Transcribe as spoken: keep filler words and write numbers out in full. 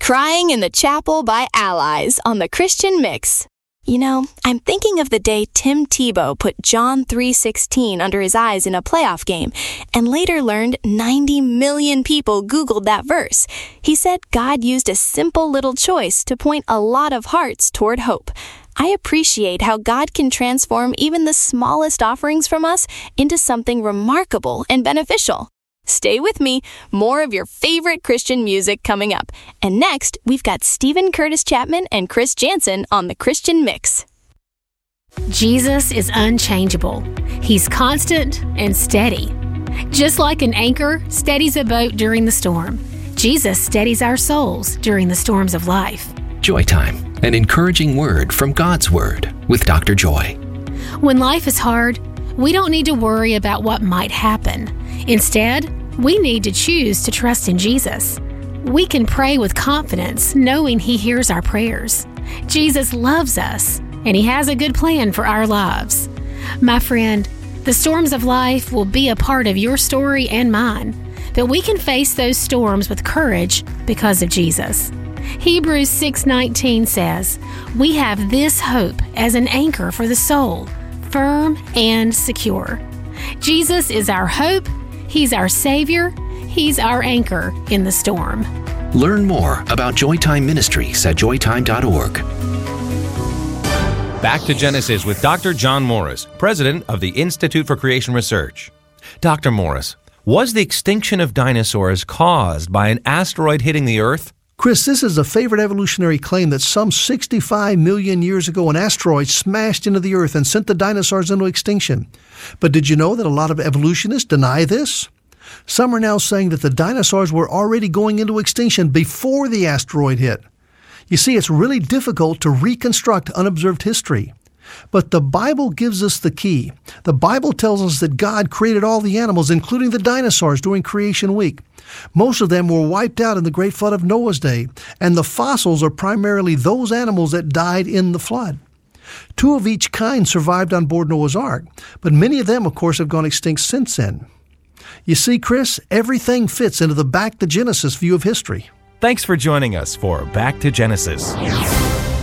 Crying in the Chapel by Allies on the Christian Mix. You know, I'm thinking of the day Tim Tebow put John three sixteen under his eyes in a playoff game and later learned ninety million people Googled that verse. He said God used a simple little choice to point a lot of hearts toward hope. I appreciate how God can transform even the smallest offerings from us into something remarkable and beneficial. Stay with me. More of your favorite Christian music coming up. And next, we've got Stephen Curtis Chapman and Chris Jansen on the Christian Mix. Jesus is unchangeable. He's constant and steady. Just like an anchor steadies a boat during the storm, Jesus steadies our souls during the storms of life. Joy Time, an encouraging word from God's Word with Doctor Joy. When life is hard, we don't need to worry about what might happen. Instead, we need to choose to trust in Jesus. We can pray with confidence, knowing He hears our prayers. Jesus loves us, and He has a good plan for our lives. My friend, the storms of life will be a part of your story and mine, but we can face those storms with courage because of Jesus. Hebrews six nineteen says, "We have this hope as an anchor for the soul, firm and secure." Jesus is our hope. He's our Savior. He's our anchor in the storm. Learn more about Joytime Ministries at joytime dot org. Back to Genesis with Doctor John Morris, president of the Institute for Creation Research. Doctor Morris, was the extinction of dinosaurs caused by an asteroid hitting the Earth? Chris, this is a favorite evolutionary claim that some sixty-five million years ago an asteroid smashed into the Earth and sent the dinosaurs into extinction. But did you know that a lot of evolutionists deny this? Some are now saying that the dinosaurs were already going into extinction before the asteroid hit. You see, it's really difficult to reconstruct unobserved history. But the Bible gives us the key. The Bible tells us that God created all the animals, including the dinosaurs, during Creation Week. Most of them were wiped out in the great flood of Noah's day, and the fossils are primarily those animals that died in the flood. Two of each kind survived on board Noah's Ark, but many of them, of course, have gone extinct since then. You see, Chris, everything fits into the Back to Genesis view of history. Thanks for joining us for Back to Genesis.